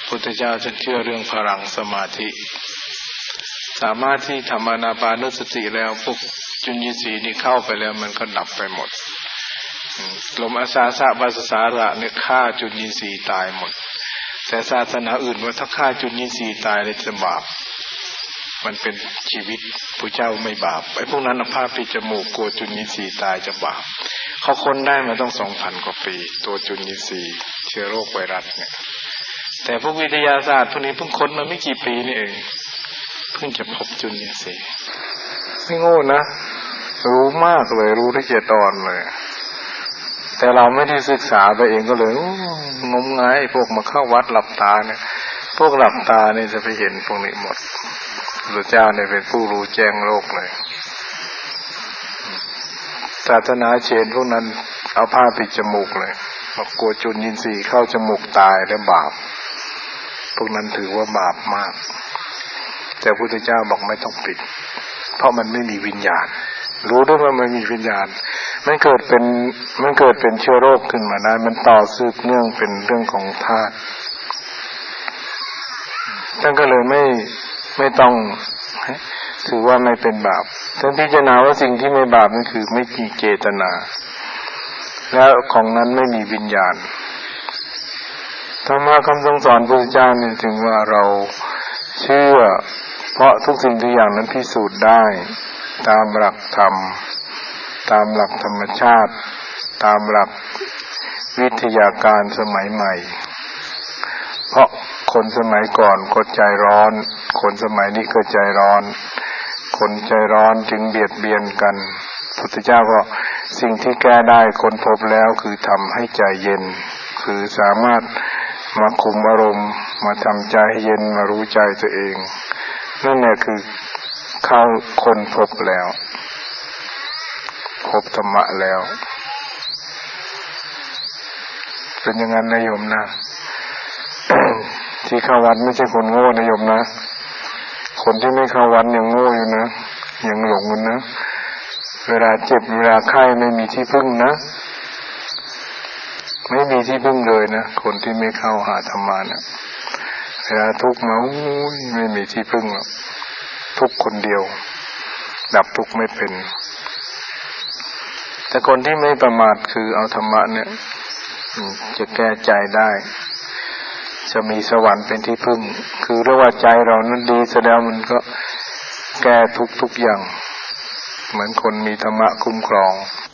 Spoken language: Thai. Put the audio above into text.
พุทธเจ้าจะเชื่อเรื่องพลังสมาธิสามารถที่ทำอานาปานสติแล้วพวกจุลยินทรีย์นี่เข้าไปแล้วมันก็ดับไปหมดลมอาสาสะภาสาระเนี่ยฆ่าจุลยินทรีย์ตายหมดแต่ศาสนาอื่นว่าถ้าฆ่าจุลยินทรีย์ตายเลยจะบาปมันเป็นชีวิตพระเจ้าไม่บาปไอ้พวกนั้นผ้าปิดจมูกกลัวจุลยินทรีย์ตายจะบาปเขาค้นได้มาต้อง 2,000 กว่าปีตัวจุลยินทรีย์เชื้อโรคไวรัสเนี่ยแต่พวกวิทยาศาสตร์พวกนี้เพิ่งค้นมาไม่กี่ปีนี่เองเพิ่งจะพบจุลยินทรีย์ไม่โง่นะรู้มากเลยรู้ละเอียดอ่อนเลยแต่เราไม่ได้ศึกษาไปเองก็เลยงมงายพวกมาเข้าวัดหลับตาเนี่ยพวกหลับตาเนี่ยจะไปเห็นพวกนี้หมดพระเจ้าเนี่ยเป็นผู้รู้แจ้งโลกเลยศาสนาเชนพวกนั้นเอาผ้าปิดจมูกเลยบอกกลัวจุลยินทรีย์เข้าจมูกตายแล้วบาปพวกนั้นถือว่าบาปมากแต่พระพุทธเจ้าบอกไม่ต้องปิดเพราะมันไม่มีวิญญาณรู้ด้วยว่ามันมีวิญญาณมันเกิดเป็นเชื้อโรคขึ้นมาได้มันต่อสืบเนื่องเป็นเรื่องของธาตุท่านก็เลยไม่ต้องถือว่าไม่เป็นบาปท่านพิจารณาว่าสิ่งที่ไม่บาปนั่นคือไม่มีเจตนาแล้วของนั้นไม่มีวิญญาณธรรมะคำสอนพระพุทธเจ้าเนี่ยถึงว่าเราเชื่อเพราะทุกสิ่งทุกอย่างนั้นพิสูจน์ได้ตามหลักธรรมตามหลักธรรมชาติตามหลักวิทยาการสมัยใหม่เพราะคนสมัยก่อนก็ใจร้อนคนสมัยนี้ก็ใจร้อนคนใจร้อนจึงเบียดเบียนกันพุทธเจ้าก็สิ่งที่แก้ได้คนพบแล้วคือทำให้ใจเย็นคือสามารถมาคุมอารมณ์มาทำใจให้เย็นมารู้ใจตัวเองนั่นแหละคือเข้าคนพบแล้วพบธรรมะแล้วเป็นอย่างนั้นนะโยมนะ ที่เข้าวัดไม่ใช่คนโง่นะโยมนะคนที่ไม่เข้าวัดยังโง่อยู่นะยังหลงอยู่นะเวลาเจ็บเวลาไข้ไม่มีที่พึ่งนะไม่มีที่พึ่งเลยนะคนที่ไม่เข้าหาธรรมะนะเวลาทุกข์มาไม่มีที่พึ่งหรอกทุกข์คนเดียวดับทุกข์ไม่เป็นแต่คนที่ไม่ประมาทคือเอาธรรมะเนี่ยจะแก้ใจได้จะมีสวรรค์เป็นที่พึ่งคือเรียกว่าใจเรานั้นดีแสดงมันก็แก้ทุกอย่างเหมือนคนมีธรรมะคุ้มครอง